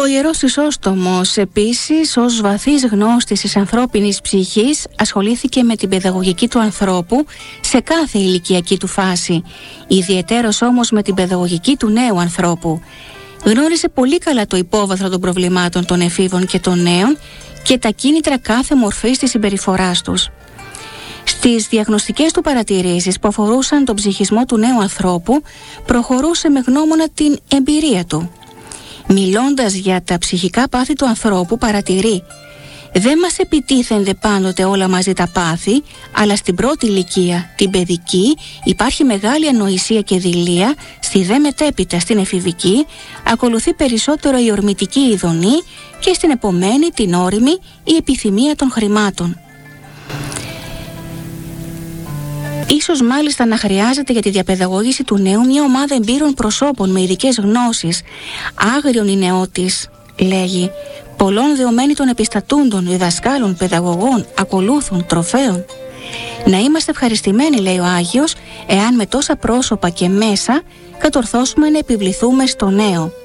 Ο Ιερός Χρυσόστομος επίσης, ως βαθύς γνώστης της ανθρώπινης ψυχής, ασχολήθηκε με την παιδαγωγική του ανθρώπου σε κάθε ηλικιακή του φάση, ιδιαιτέρως όμως με την παιδαγωγική του νέου ανθρώπου. Γνώρισε πολύ καλά το υπόβαθρο των προβλημάτων των εφήβων και των νέων και τα κίνητρα κάθε μορφής της συμπεριφοράς τους. Στις διαγνωστικές του παρατηρήσεις που αφορούσαν τον ψυχισμό του νέου ανθρώπου, προχωρούσε με γνώμονα την εμπειρία του. Μιλώντας για τα ψυχικά πάθη του ανθρώπου, παρατηρεί: «Δεν μας επιτίθενται πάντοτε όλα μαζί τα πάθη, αλλά στην πρώτη ηλικία, την παιδική, υπάρχει μεγάλη ανοησία και δειλία, στη δε μετέπειτα, στην εφηβική, ακολουθεί περισσότερο η ορμητική ειδονή και στην επομένη, την όρημη, η επιθυμία των χρημάτων». Ίσως μάλιστα να χρειάζεται για τη διαπαιδαγώγηση του νέου μια ομάδα εμπειρών προσώπων με ειδικές γνώσεις. Άγριον είναι νεότης, λέγει, πολλών δεωμένοι των επιστατούντων, διδασκάλων, παιδαγωγών, ακολούθων, τροφέων. Να είμαστε ευχαριστημένοι, λέει ο Άγιος, εάν με τόσα πρόσωπα και μέσα κατορθώσουμε να επιβληθούμε στο νέο.